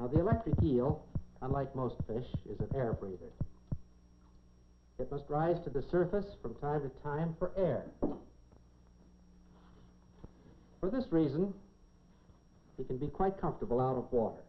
Now, the electric eel, unlike most fish, is an air breather. It must rise to the surface from time to time for air. For this reason, he can be quite comfortable out of water.